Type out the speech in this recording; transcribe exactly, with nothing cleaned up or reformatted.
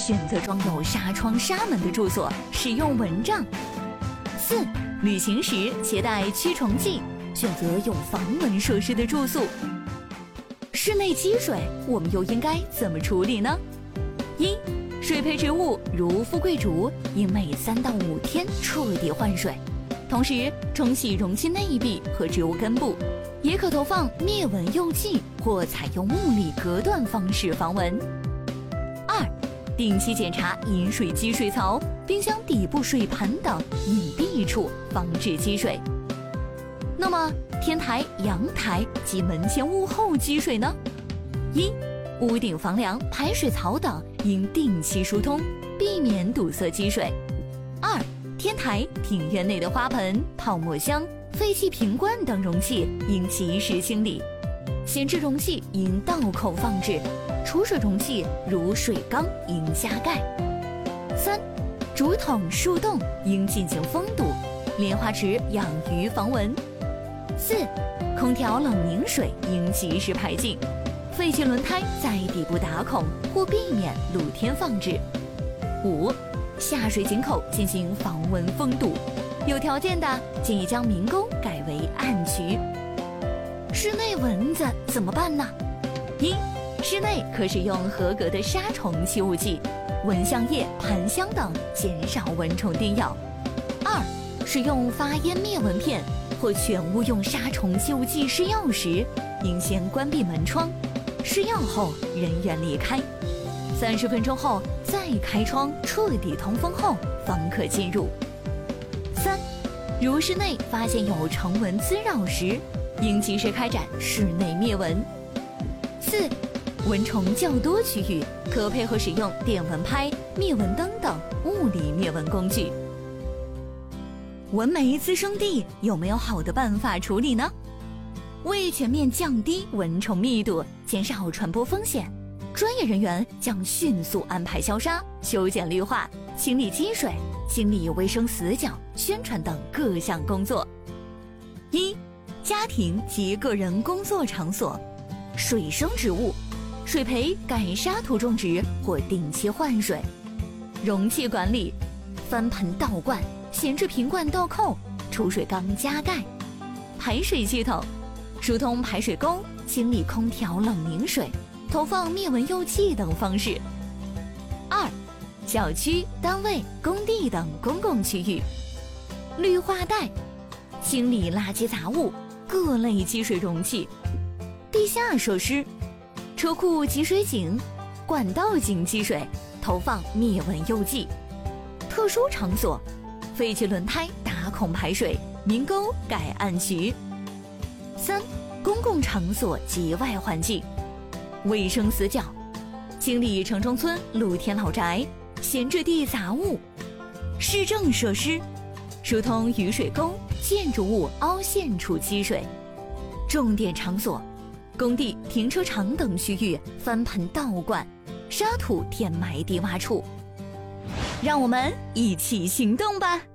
选择装有纱窗、纱门的住所，使用蚊帐。四、旅行时携带驱虫剂，选择有防蚊设施的住宿。室内积水，我们又应该怎么处理呢？一、水培植物如富贵竹，应每三到五天彻底换水，同时冲洗容器内壁和植物根部，也可投放灭蚊诱剂或采用物理隔断方式防蚊。二、定期检查饮水机水槽、冰箱底部水盆等隐蔽处，防止积水。那么天台、阳台及门前屋后积水呢？一、屋顶房梁、排水槽等应定期疏通，避免堵塞积水。二、天台、庭院内的花盆、泡沫箱、废弃瓶罐等容器应及时清理，闲置容器应倒扣放置，储水容器如水缸应加盖。三、竹筒、树洞应进行封堵，莲花池养鱼防蚊。四、空调冷凝水应及时排净，废弃轮胎在底部打孔或避免露天放置。五、下水井口进行防蚊封堵，有条件的建议将明沟改为暗渠。室内蚊子怎么办呢？一、室内可使用合格的杀虫吸雾剂、蚊香液、盘香等，减少蚊虫叮咬。二、使用发烟灭蚊片或全屋用杀虫吸雾剂施药时，应先关闭门窗，施药后人员离开，三十分钟后再开窗，彻底通风后方可进入。三、如室内发现有虫蚊滋扰时，应及时开展室内灭蚊。四、蚊虫较多区域，可配合使用电蚊拍、灭蚊灯等物理灭蚊工具。蚊媒滋生地有没有好的办法处理呢？为全面降低蚊虫密度，减少传播风险，专业人员将迅速安排消杀、修剪绿化、清理积水、清理卫生死角、宣传等各项工作。一、家庭及个人工作场所，水生植物，水培改沙土种植或定期换水。容器管理，翻盆倒灌，闲置瓶罐倒扣，储水缸加盖。排水系统，疏通排水沟，清理空调冷凝水，投放灭蚊诱剂等方式。二、小区、单位、工地等公共区域，绿化带，清理垃圾杂物、各类积水容器。地下设施，车库集水井、管道井积水，投放灭蚊诱剂。特殊场所，废弃轮胎打孔排水，明沟改暗渠。三、公共场所及外环境，卫生死角，清理城中村露天老宅、闲置地杂物。市政设施，疏通雨水沟、建筑物凹陷处积水。重点场所，工地、停车场等区域翻盆倒灌，沙土填埋低洼处。让我们一起行动吧！